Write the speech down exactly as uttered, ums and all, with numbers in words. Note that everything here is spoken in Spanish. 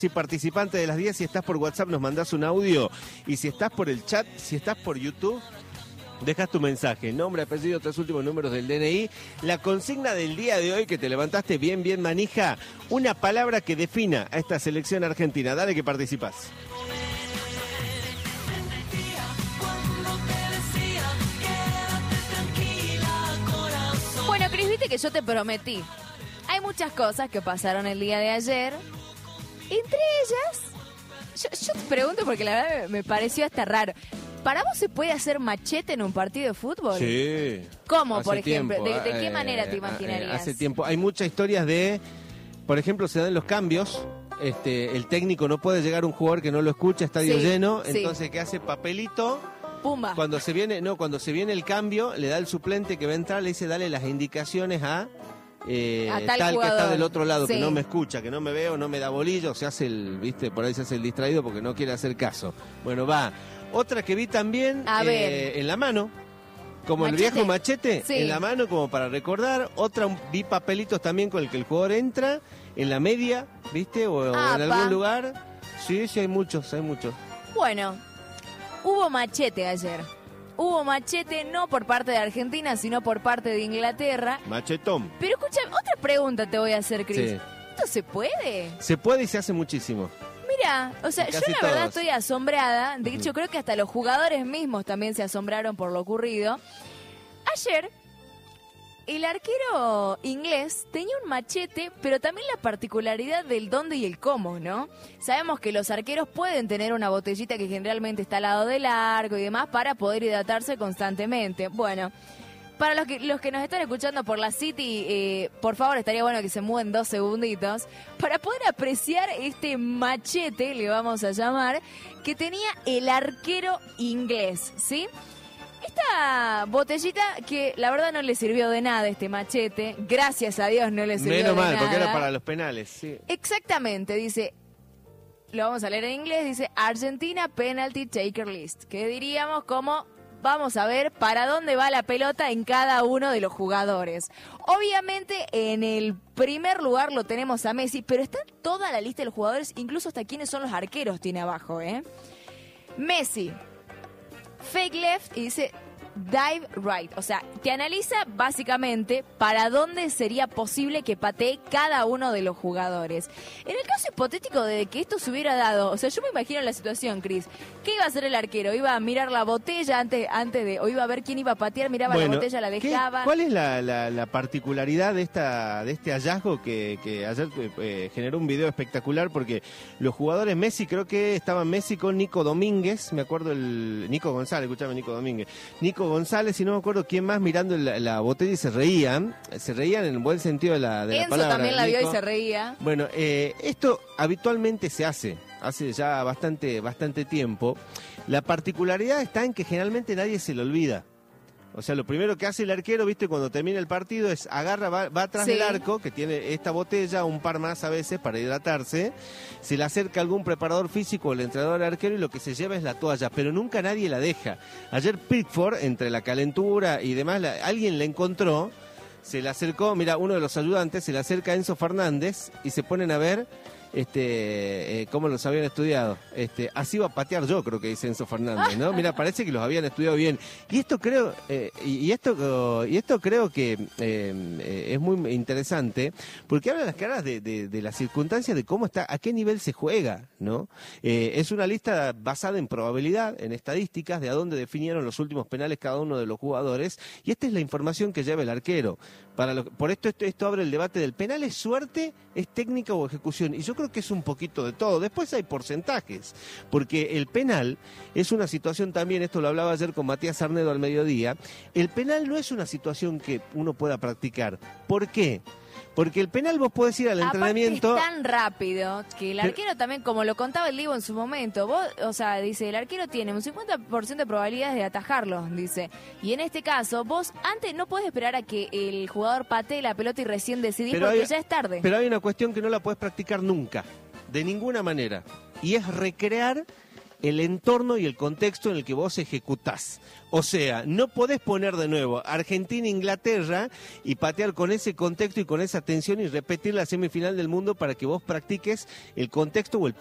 Si participante de las diez, si estás por WhatsApp nos mandás un audio, y si estás por el chat, si estás por YouTube, dejas tu mensaje, nombre, apellido, tres últimos números del D N I. La consigna del día de hoy, que te levantaste bien, bien manija, una palabra que defina a esta selección argentina. Dale que participás. Bueno, Cris, viste que yo te prometí. Hay muchas cosas que pasaron el día de ayer. Entre ellas, yo, yo te pregunto porque la verdad me pareció hasta raro. ¿Para vos se puede hacer machete en un partido de fútbol? Sí. ¿Cómo, hace por ejemplo? tiempo, ¿De, de qué eh, manera te eh, imaginarías? Hace tiempo. Hay muchas historias de, por ejemplo, se dan los cambios. Este, el técnico no puede llegar a un jugador que no lo escucha, estadio Sí, lleno. sí. Entonces, ¿qué hace? Papelito. Pumba. Cuando se viene, no, cuando se viene el cambio, le da el suplente que va a entrar, le dice, dale las indicaciones a... Eh, A tal tal que jugador. está del otro lado, Sí. que no me escucha, que no me veo, no me da bolillo, se hace el, viste, por ahí se hace el distraído porque no quiere hacer caso. Bueno, va. Otra que vi también A eh, ver. en la mano, como ¿Machete? el viejo machete, Sí. en la mano como para recordar. Otra, un- vi papelitos también con el que el jugador entra, en la media, viste, o, o en Apa. algún lugar. Sí, sí, hay muchos, hay muchos. Bueno, hubo machete ayer. Hubo machete no por parte de Argentina, sino por parte de Inglaterra. Machetón. Pero escúchame, otra pregunta te voy a hacer, Cris. Sí. ¿Esto se puede? Se puede y se hace muchísimo. Mira, o sea, yo Casi la verdad todos. estoy asombrada. De hecho, Ujú. creo que hasta los jugadores mismos también se asombraron por lo ocurrido. Ayer, el arquero inglés tenía un machete, pero también la particularidad del dónde y el cómo, ¿no? Sabemos que los arqueros pueden tener una botellita que generalmente está al lado del arco y demás para poder hidratarse constantemente. Bueno, para los que, los que nos están escuchando por la City, eh, por favor, estaría bueno que se mueven dos segunditos para poder apreciar este machete, le vamos a llamar, que tenía el arquero inglés, ¿sí? Esta botellita que la verdad no le sirvió de nada, este machete, gracias a Dios no le sirvió Menos de mal, nada. porque era para los penales, sí. Exactamente, dice, lo vamos a leer en inglés, dice Argentina Penalty Taker List, que diríamos como, vamos a ver para dónde va la pelota en cada uno de los jugadores. Obviamente en el primer lugar lo tenemos a Messi, pero está toda la lista de los jugadores, incluso hasta quiénes son los arqueros tiene abajo, ¿eh? Messi, fake left y dice dive right, o sea, te analiza básicamente para dónde sería posible que patee cada uno de los jugadores. En el caso hipotético de que esto se hubiera dado, o sea, yo me imagino la situación, Cris, ¿qué iba a hacer el arquero? ¿Iba a mirar la botella antes antes de, o iba a ver quién iba a patear, miraba Bueno, la botella, la ¿qué- dejaba? ¿Cuál es la, la- la particularidad de esta de este hallazgo que, que ayer eh, generó un video espectacular? Porque los jugadores Messi, creo que estaban Messi con Nico Domínguez, me acuerdo el... Nico González, escuchame, Nico Domínguez. Nico González, y no me acuerdo quién más, mirando la, la botella y se reían. Se reían en el buen sentido de la, de la Enzo palabra. también la vio y Nico. se reía. Bueno, eh, esto habitualmente se hace, hace ya bastante, bastante tiempo. La particularidad está en que generalmente nadie se lo olvida. O sea, lo primero que hace el arquero, viste, cuando termina el partido es agarra, va, va atrás Sí. del arco, que tiene esta botella, un par más a veces para hidratarse, se le acerca algún preparador físico o el entrenador del arquero y lo que se lleva es la toalla, pero nunca nadie la deja. Ayer Pickford, entre la calentura y demás, la- alguien la encontró, se le acercó, mira, uno de los ayudantes se le acerca a Enzo Fernández y se ponen a ver este eh, cómo los habían estudiado. Este, así va a patear yo, creo que dice Enzo Fernández, ¿no? Mira, parece que los habían estudiado bien. Y esto creo, eh, y, y esto y esto creo que eh, eh, es muy interesante, porque habla las caras de, de, de las circunstancias de cómo está, a qué nivel se juega, ¿no? Eh, es una lista basada en probabilidad, en estadísticas, de a dónde definieron los últimos penales cada uno de los jugadores, y esta es la información que lleva el arquero. Para lo, por esto, esto esto abre el debate del penal, ¿es suerte, es técnica o ejecución? Y yo creo que es un poquito de todo. Después hay porcentajes, porque el penal es una situación también, esto lo hablaba ayer con Matías Arnedo al mediodía, el penal no es una situación que uno pueda practicar. ¿Por qué? Porque el penal vos podés ir al Aparte entrenamiento... es tan rápido que el Pero- arquero también, como lo contaba el Divo en su momento, vos, o sea, dice, el arquero tiene un cincuenta por ciento de probabilidades de atajarlo, dice. Y en este caso, vos antes no podés esperar a que el jugador patee la pelota y recién decidir Pero porque hay- ya es tarde. Pero hay una cuestión que no la puedes practicar nunca, de ninguna manera, y es recrear el entorno y el contexto en el que vos ejecutás. O sea, no podés poner de nuevo Argentina-Inglaterra y patear con ese contexto y con esa tensión y repetir la semifinal del mundo para que vos practiques el contexto o el